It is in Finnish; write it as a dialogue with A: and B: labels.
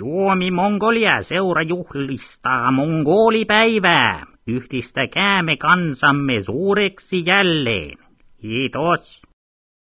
A: Suomi-Mongolia seura juhlistaa mongolipäivää. Yhdistäkäämme kansamme suureksi jälleen. Kiitos.